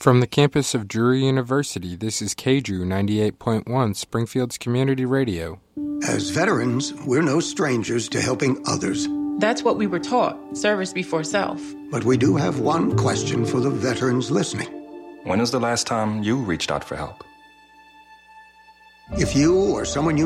From the campus of Drury University, this is KDRU 98.1, Springfield's Community Radio. As veterans, we're no strangers to helping others. That's what we were taught, service before self. But we do have one question for the veterans listening. When was the last time you reached out for help? If you or someone you